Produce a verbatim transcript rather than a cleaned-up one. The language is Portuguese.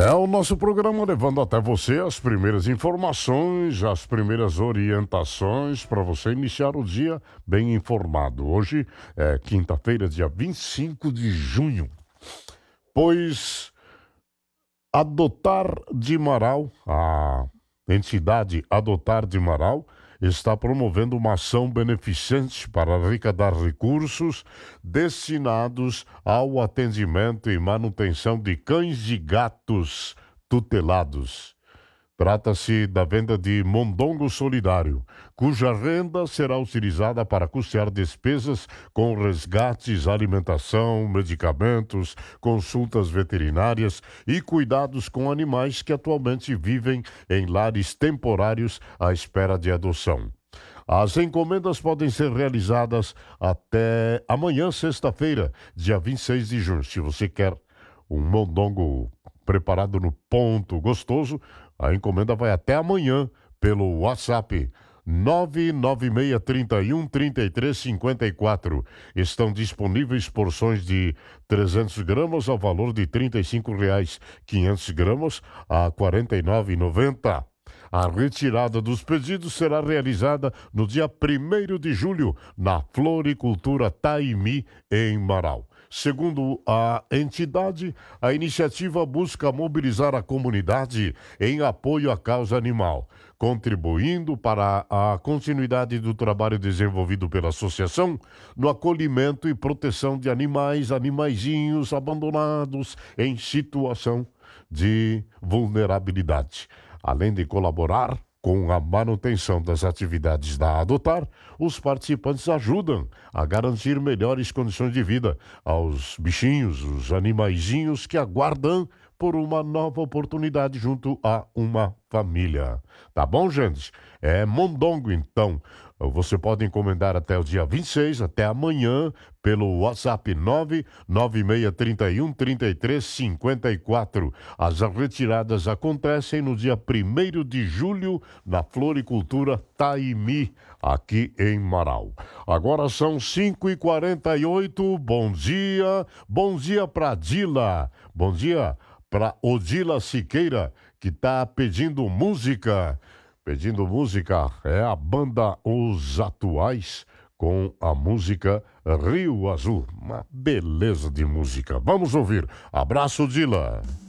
É o nosso programa levando até você as primeiras informações, as primeiras orientações para você iniciar o dia bem informado. Hoje é quinta-feira, dia vinte e cinco de junho. Pois Adotar de Marau, a entidade Adotar de Marau, está promovendo uma ação beneficente para arrecadar recursos destinados ao atendimento e manutenção de cães e gatos tutelados. Trata-se da venda de mondongo solidário, cuja renda será utilizada para custear despesas com resgates, alimentação, medicamentos, consultas veterinárias e cuidados com animais que atualmente vivem em lares temporários à espera de adoção. As encomendas podem ser realizadas até amanhã, sexta-feira, dia vinte e seis de junho. Se você quer um mondongo preparado no ponto gostoso, a encomenda vai até amanhã pelo WhatsApp nove nove seis, três um, três três cinco quatro. Estão disponíveis porções de trezentos gramas ao valor de trinta e cinco reais, quinhentos gramas a quarenta e nove reais e noventa centavos. A retirada dos pedidos será realizada no dia primeiro de julho na Floricultura Taimi, em Marau. Segundo a entidade, a iniciativa busca mobilizar a comunidade em apoio à causa animal, contribuindo para a continuidade do trabalho desenvolvido pela associação no acolhimento e proteção de animais, animaizinhos abandonados em situação de vulnerabilidade. Além de colaborar com a manutenção das atividades da Adotar, os participantes ajudam a garantir melhores condições de vida aos bichinhos, os animaizinhos que aguardam por uma nova oportunidade junto a uma família. Tá bom, gente? É mondongo, então. Você pode encomendar até o dia vinte e seis, até amanhã, pelo WhatsApp nove nove seis, três um, três três cinco quatro. As retiradas acontecem no dia primeiro de julho na Floricultura Taimi, aqui em Marau. Agora são cinco e quarenta e oito. Bom dia. Bom dia para Dila. Bom dia para Odila Siqueira, que está pedindo música. Pedindo música é a banda Os Atuais com a música Rio Azul. Uma beleza de música. Vamos ouvir. Abraço, Dila.